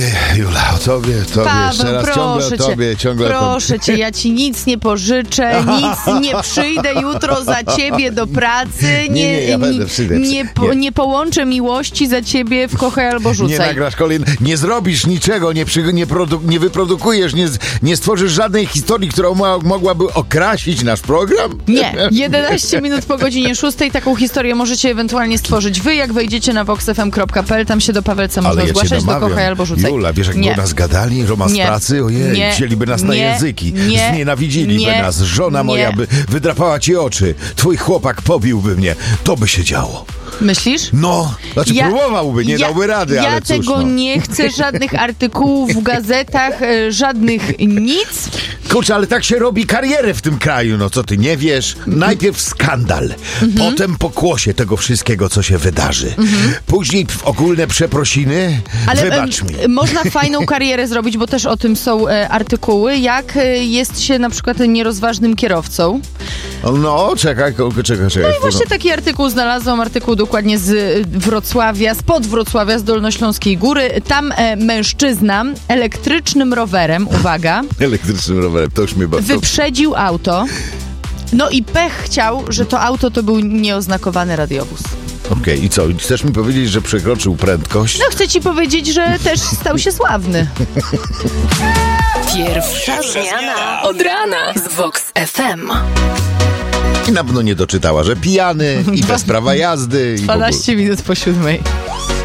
Jula, o tobie, Paweł, jeszcze raz ciągle proszę cię, ja ci nic nie pożyczę, nic nie przyjdę jutro za ciebie do pracy, nie połączę miłości za ciebie w kochaj albo rzucaj. Nie nagrasz nie zrobisz niczego, nie wyprodukujesz, nie stworzysz żadnej historii, która mogłaby okrasić nasz program? Nie, 11 minut po godzinie 6 taką historię możecie ewentualnie stworzyć wy, jak wejdziecie na voxfm.pl, tam się do Pawelca można zgłaszać, do kochaj albo rzucaj. Jula, wiesz, jak by nas gadali, romans pracy, ojej, wzięliby nas na języki, znienawidziliby nas, żona moja by wydrapała ci oczy, twój chłopak pobiłby mnie, to by się działo. Myślisz? No, próbowałby, nie dałby rady, ale cóż, tego nie chcę, żadnych artykułów w gazetach, żadnych nic. Kurczę, ale tak się robi karierę w tym kraju, no co ty nie wiesz? Najpierw skandal, potem pokłosie tego wszystkiego, co się wydarzy. Później ogólne przeprosiny, ale wybacz mi. Można fajną karierę zrobić, bo też o tym są artykuły, jak jest się na przykład nierozważnym kierowcą. No, czekaj. No i właśnie taki artykuł znalazłam, artykuł dokładnie z Wrocławia, spod Wrocławia, z Dolnośląskiej Góry. Tam mężczyzna elektrycznym rowerem, uwaga. Elektrycznym rowerem, to już mnie bardzo... Wyprzedził auto. No i pech chciał, że to auto to był nieoznakowany radiowóz. Okej, i co? Chcesz mi powiedzieć, że przekroczył prędkość? No chcę ci powiedzieć, że też stał się sławny. Pierwsza zmiana od rana z Vox FM. I na pewno nie doczytała, że pijany i bez prawa jazdy. 12 minut po 7.